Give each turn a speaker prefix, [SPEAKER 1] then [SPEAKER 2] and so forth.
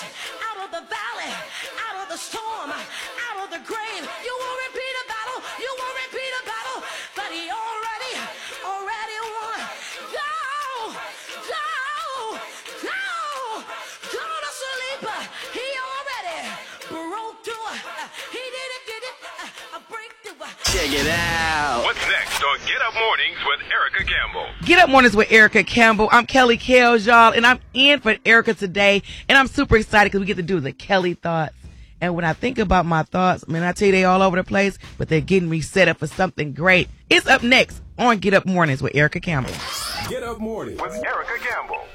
[SPEAKER 1] out of the valley, out of the storm, out of the grave. You won't repeat a battle. You won't repeat a battle. But he already won. Go, go, go, go to sleep. He already broke through. He did it, a breakthrough.
[SPEAKER 2] Check it out.
[SPEAKER 3] What's next on Get Up Mornings with Erica Campbell?
[SPEAKER 4] Get Up Mornings with Erica Campbell. I'm Kelly Kells, y'all, and I'm in for Erica today, and I'm super excited because we get to do the Kelly Thoughts. And when I think about my thoughts, man, I tell you they all over the place, but they're getting me set up for something great. It's up next on Get Up Mornings with Erica Campbell.
[SPEAKER 3] Get Up Mornings with Erica Campbell.